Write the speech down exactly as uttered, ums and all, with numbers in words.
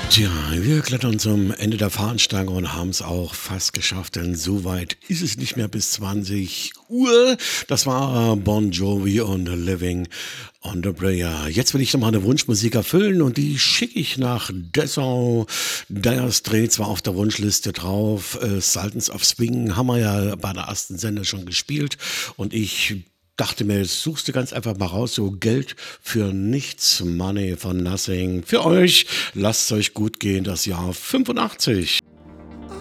Tja, wir klettern zum Ende der Fahnenstange und haben es auch fast geschafft, denn so weit ist es nicht mehr bis zwanzig Uhr. Das war Bon Jovi und Living on the Prayer. Jetzt will ich noch mal eine Wunschmusik erfüllen und die schicke ich nach Dessau. Dire Straits war auf der Wunschliste drauf. Äh, Sultans of Swing haben wir ja bei der ersten Sender schon gespielt und ich dachte mir, jetzt suchst du ganz einfach mal raus, so Geld für nichts, Money for nothing. Für euch, lasst es euch gut gehen, das Jahr fünfundachtzig.